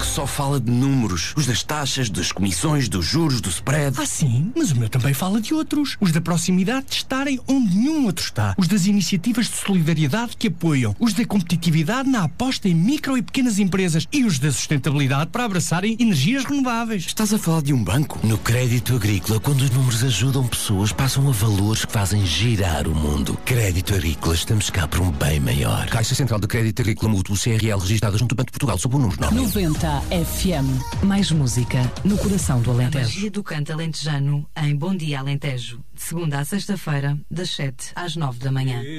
banco só fala de números. Os das taxas, das comissões, dos juros, do spread. Ah, sim? Mas o meu também fala de outros. Os da proximidade de estarem onde nenhum outro está. Os das iniciativas de solidariedade que apoiam. Os da competitividade na aposta em micro e pequenas empresas. E os da sustentabilidade para abraçarem energias renováveis. Estás a falar de um banco? No Crédito Agrícola, quando os números ajudam pessoas, passam a valores que fazem girar o mundo. Crédito Agrícola, estamos cá por um bem maior. Caixa Central de Crédito Agrícola Mútuo CRL, registada junto ao Banco de Portugal, sob o número 9. 90 FM. Mais música no coração do A Alentejo. magia do canto alentejano em Bom Dia Alentejo. De segunda a sexta-feira, das 7 às 9 da manhã.